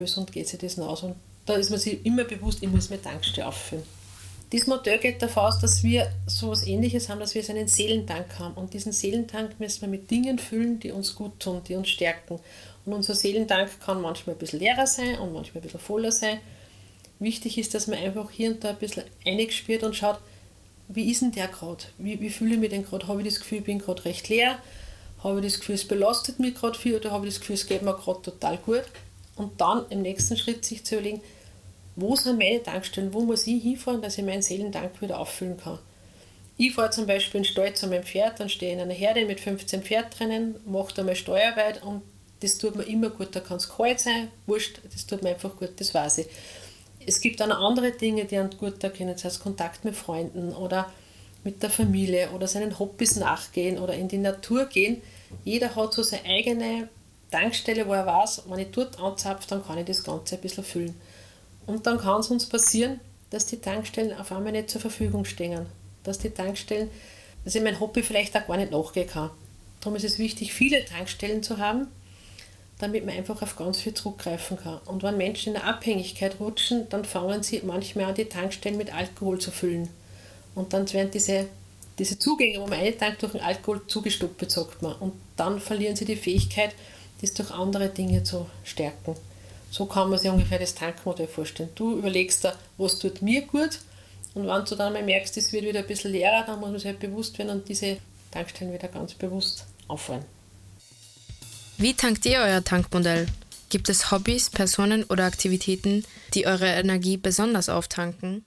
und geht sich das aus. Und da ist man sich immer bewusst, ich muss meine Tankstelle auffüllen. Dieses Modell geht davon aus, dass wir so etwas Ähnliches haben, dass wir so einen Seelentank haben. Und diesen Seelentank müssen wir mit Dingen füllen, die uns gut tun, die uns stärken. Und unser Seelentank kann manchmal ein bisschen leerer sein und manchmal ein bisschen voller sein. Wichtig ist, dass man einfach hier und da ein bisschen eingespürt und schaut, wie ist denn der gerade? Wie fühle ich mich denn gerade? Habe ich das Gefühl, ich bin gerade recht leer? Habe ich das Gefühl, es belastet mich gerade viel? Oder habe ich das Gefühl, es geht mir gerade total gut? Und dann im nächsten Schritt sich zu überlegen, wo sind meine Tankstellen? Wo muss ich hinfahren, dass ich meinen Seelentank wieder auffüllen kann? Ich fahre zum Beispiel in den Stall zu meinem Pferd, dann stehe ich in einer Herde mit 15 Pferd drinnen, mache da mal Steuerarbeit und das tut mir immer gut. Da kann es kalt sein, wurscht, das tut mir einfach gut, das weiß ich. Es gibt auch noch andere Dinge, die einem gut tun können, das heißt Kontakt mit Freunden oder mit der Familie oder seinen Hobbys nachgehen oder in die Natur gehen. Jeder hat so seine eigene Tankstelle, wo er weiß, wenn ich dort anzapfe, dann kann ich das Ganze ein bisschen füllen. Und dann kann es uns passieren, dass die Tankstellen auf einmal nicht zur Verfügung stehen. Dass ich mein Hobby vielleicht auch gar nicht nachgehen kann. Darum ist es wichtig, viele Tankstellen zu haben, damit man einfach auf ganz viel zurückgreifen kann. Und wenn Menschen in eine Abhängigkeit rutschen, dann fangen sie manchmal an, die Tankstellen mit Alkohol zu füllen. Und dann werden diese Zugänge, wo man eintankt, durch den Alkohol zugestoppt, sagt man. Und dann verlieren sie die Fähigkeit, das durch andere Dinge zu stärken. So kann man sich ungefähr das Tankmodell vorstellen. Du überlegst da, was tut mir gut, und wenn du dann mal merkst, es wird wieder ein bisschen leerer, dann muss man sich halt bewusst werden und diese Tankstellen wieder ganz bewusst auffallen. Wie tankt ihr euer Tankmodell? Gibt es Hobbys, Personen oder Aktivitäten, die eure Energie besonders auftanken?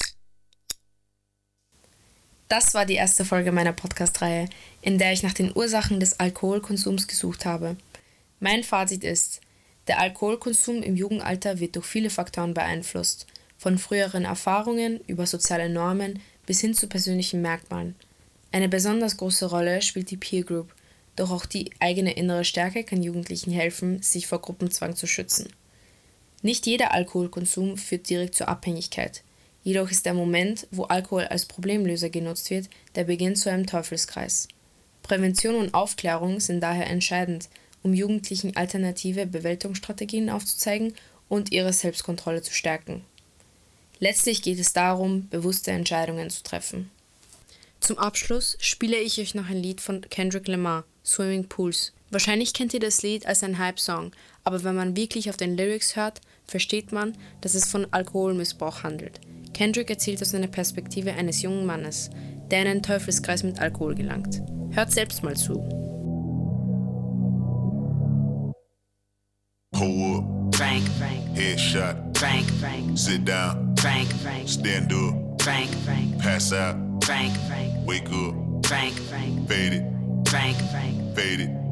Das war die erste Folge meiner Podcast-Reihe, in der ich nach den Ursachen des Alkoholkonsums gesucht habe. Mein Fazit ist, der Alkoholkonsum im Jugendalter wird durch viele Faktoren beeinflusst, von früheren Erfahrungen über soziale Normen bis hin zu persönlichen Merkmalen. Eine besonders große Rolle spielt die Peer Group, doch auch die eigene innere Stärke kann Jugendlichen helfen, sich vor Gruppenzwang zu schützen. Nicht jeder Alkoholkonsum führt direkt zur Abhängigkeit. Jedoch ist der Moment, wo Alkohol als Problemlöser genutzt wird, der Beginn zu einem Teufelskreis. Prävention und Aufklärung sind daher entscheidend, um Jugendlichen alternative Bewältigungsstrategien aufzuzeigen und ihre Selbstkontrolle zu stärken. Letztlich geht es darum, bewusste Entscheidungen zu treffen. Zum Abschluss spiele ich euch noch ein Lied von Kendrick Lamar, Swimming Pools. Wahrscheinlich kennt ihr das Lied als ein Hype-Song, aber wenn man wirklich auf den Lyrics hört, versteht man, dass es von Alkoholmissbrauch handelt. Kendrick erzählt aus einer Perspektive eines jungen Mannes, der in einen Teufelskreis mit Alkohol gelangt. Hört selbst mal zu. Pull up, Frank, headshot, Frank, sit down, Frank, stand up, Frank, pass out, Frank, wake up, Frank, fade it, Frank, fade it.